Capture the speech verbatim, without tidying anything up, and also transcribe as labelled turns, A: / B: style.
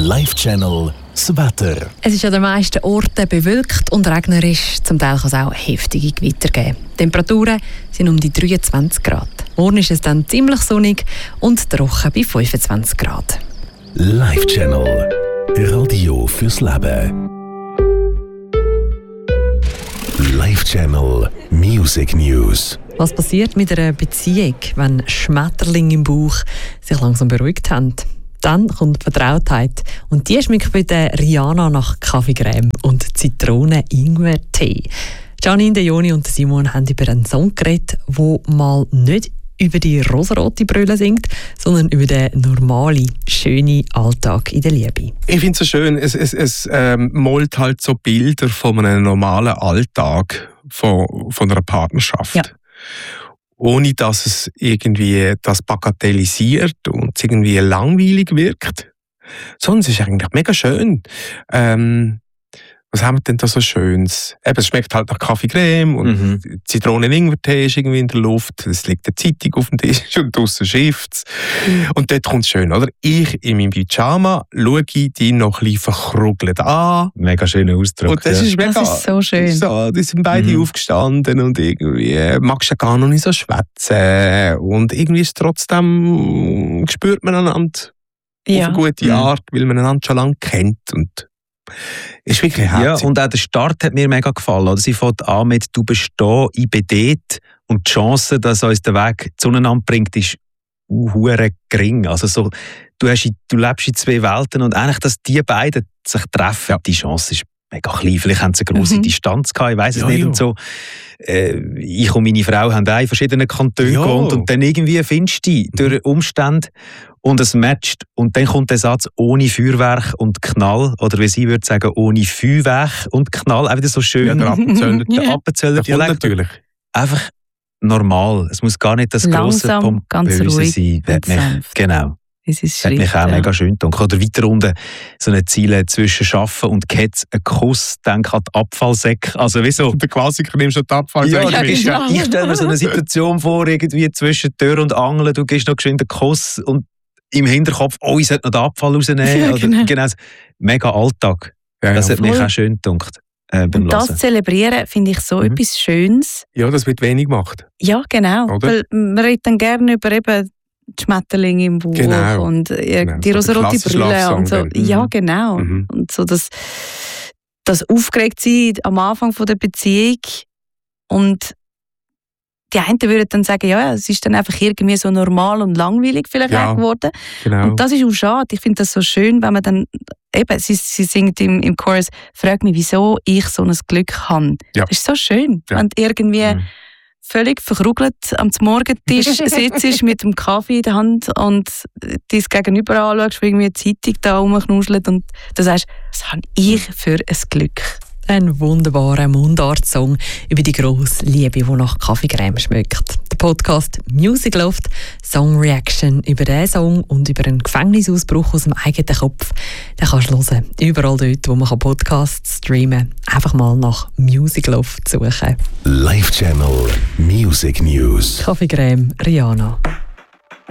A: Live Channel das Wetter.
B: Es ist an den meisten Orten bewölkt und regnerisch. Zum Teil kann es auch heftige Gewitter geben. Die Temperaturen sind um die dreiundzwanzig Grad. Morgen ist es dann ziemlich sonnig und trocken bei fünfundzwanzig Grad.
A: Live Channel. Radio fürs Leben. Live Channel Music News.
B: Was passiert mit einer Beziehung, wenn Schmetterlinge im Bauch sich langsam beruhigt haben? Dann kommt die Vertrautheit und die schmeckt bei der Rihanna nach Kaffeecreme und Zitrone-Ingwer-Tee. Janine, Leonie und Simon haben über einen Song geredet, der mal nicht über die rosarote Brille singt, sondern über den normalen, schönen Alltag in der Liebe.
C: Ich finde es so schön, es, es, es ähm, malt halt so Bilder von einem normalen Alltag von, von einer Partnerschaft. Ja. Ohne dass es irgendwie das bagatellisiert und es irgendwie langweilig wirkt. Sondern es ist eigentlich mega schön. Ähm, was haben wir denn da so Schönes? Eben, es schmeckt halt nach Kaffeecreme und mhm. Zitronen-Ingwer-Tee ist irgendwie in der Luft. Es liegt eine Zeitung auf dem Tisch und draussen schifft es. Mhm. Und dort kommt es schön, oder? Ich in meinem Pyjama schaue die noch ein bisschen verkrugelt an.
D: Mega schöner Ausdruck.
C: Und das,
D: ja.
C: ist, mega,
B: das ist so schön.
C: So, die sind beide mhm. aufgestanden und irgendwie magst du ja gar noch nicht so schwätzen. Und irgendwie ist trotzdem, spürt man einander ja. auf eine gute mhm. Art, weil man einander schon lange kennt. Und ist wirklich herzig.
D: Ja, und auch der Start hat mir mega gefallen. Oder? Sie fängt an mit «Du bist da, ich bin dort» und die Chance, dass uns der Weg zueinander bringt, ist hure gering. Also so, du, hast, du lebst in zwei Welten und eigentlich, dass die beiden sich treffen, ja. die Chance ist mega klein. Vielleicht haben sie eine grosse mhm. Distanz gehabt, ich weiss es ja, nicht. Ja. Und so. Äh, ich und meine Frau haben auch in verschiedenen Kantonen ja. gewohnt und dann irgendwie findest du dich durch Umstände und es matcht. Und dann kommt der Satz «ohne Feuerwerk und Knall», oder wie sie würde sagen «ohne Feuerwerk und Knall», auch wieder so schön.
C: Ja, der Appenzöller.
D: Der Appenzöller Dialekt.
C: Natürlich.
D: Einfach normal. Es muss gar nicht das grosse Pompöse sein. Mich, genau.
B: Es ist
D: hat mich auch
B: ja.
D: mega schön gedacht. Oder weiter unten so eine Ziele zwischen Schaffen und Ketz, ein Kuss, denk an die Abfallsäcke. Also wie so.
C: Der Klassiker, nimmst du die Abfallsäcke
D: ja,
C: mit.
D: Ja, ich stelle mir so eine Situation vor, irgendwie zwischen Tür und Angel, du gehst noch geschwind einen Kuss und im Hinterkopf, oh, ich sollte noch den Abfall rausnehmen. Ja, genau. Oder, genau. Mega Alltag. Ja, das ja, hat mich voll. Auch schön gedacht. Äh,
E: und das Hören. Zelebrieren finde ich so mhm. etwas Schönes.
C: Ja, das wird wenig gemacht.
E: Ja, genau.
C: Oder?
E: Weil man redet dann gerne über eben die Schmetterlinge im Bauch
C: genau.
E: und äh,
C: genau.
E: die rosarote Brille und so.
C: Mhm.
E: Ja, genau. Mhm. Und so das, das Aufgeregtsein am Anfang von der Beziehung. Und die einen würden dann sagen, ja, es ist dann einfach irgendwie so normal und langweilig vielleicht ja, geworden.
C: Genau.
E: Und das ist auch schade. Ich finde das so schön, wenn man dann, eben, sie, sie singt im, im Chorus, frag mich, wieso ich so ein Glück habe. Ja. Das ist so schön, ja. wenn du irgendwie mhm. völlig verkrugelt am Morgentisch sitzt mit dem Kaffee in der Hand und dein Gegenüber anschaust, irgendwie eine Zeitung da rumknuschelt und du sagst, was habe ich für ein Glück.
B: Ein wunderbarer Mundart-Song über die grosse Liebe, die nach Kaffeecreme schmeckt. Der Podcast Music Loft, Song Reaction über diesen Song und über einen Gefängnisausbruch aus dem eigenen Kopf. Den kannst du hören, überall dort, wo man Podcasts streamen kann. Einfach mal nach Music Loft suchen.
A: Live Channel Music News.
B: Kaffeecreme, Rihanna.